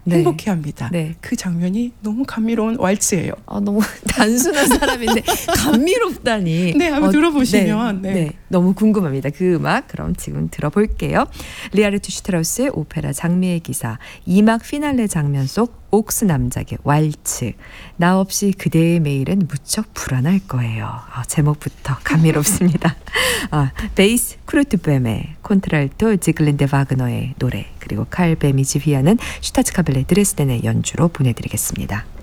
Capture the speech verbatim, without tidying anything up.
네. 행복해합니다. 네. 그 장면이 너무 감미로운 왈츠예요. 아, 너무 단순한 사람인데 감미롭다니. 네, 한번 어, 들어보시면 네, 네. 네, 너무 궁금합니다. 그 음악 그럼 지금 들어볼게요. 리하르트 슈트라우스의 오페라 장미의 기사 이 막 피날레 장면 속 옥스 남작의 왈츠. 나 없이 그대의 매일은 무척 불안할 거예요. 아, 제목부터 감미롭습니다. 아, 베이스 크루트베메, 콘트랄토 지글린데 바그너의 노래, 그리고 칼 베미지휘하는 슈타츠카벨레 드레스덴의 연주로 보내드리겠습니다.